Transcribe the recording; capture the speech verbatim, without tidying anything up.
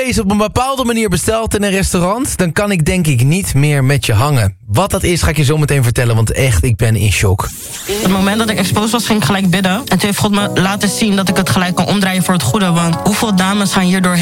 vlees op een bepaalde manier bestelt in een restaurant, dan kan ik denk ik niet meer met je hangen. Wat dat is ga ik je zo meteen vertellen, want echt, ik ben in shock. Op het moment dat ik exposed was, ging ik gelijk bidden. En toen heeft God me laten zien dat ik het gelijk kan omdraaien voor het goede. Want hoeveel dames gaan hierdoor